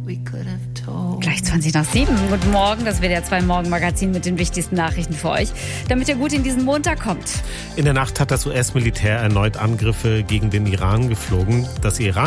Gleich 7:20. Guten Morgen, das WDR 2 Morgenmagazin mit den wichtigsten Nachrichten für euch, damit ihr gut in diesen Montag kommt. In der Nacht hat das US-Militär erneut Angriffe gegen den Iran geflogen. Das Iran